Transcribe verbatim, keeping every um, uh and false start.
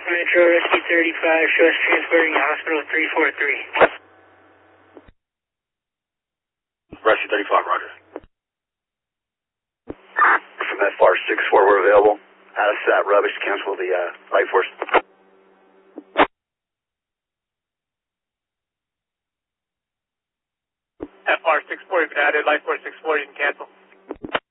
Metro Rescue thirty-five, show us transporting to hospital three four three. Rescue thirty-five, roger. From F R six four, we're available. Out of that rubbish to cancel the uh, light force. F R six four, you've been added. Light force six four, you can cancel.